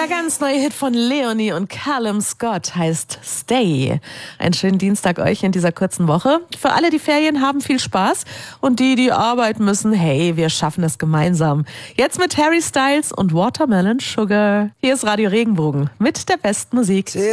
Der ganz neue Hit von Leonie und Callum Scott heißt Stay. Einen schönen Dienstag euch in dieser kurzen Woche. Für alle, die Ferien haben, viel Spaß. Und die, die arbeiten müssen, hey, wir schaffen es gemeinsam. Jetzt mit Harry Styles und Watermelon Sugar. Hier ist Radio Regenbogen mit der besten Musik.